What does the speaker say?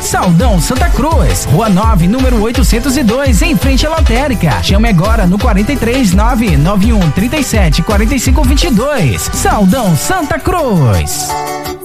Saldão Santa Cruz, Rua 9, número 802, em frente à lotérica. Chame agora no 43 991 37 45 22. Saldão Santa Cruz.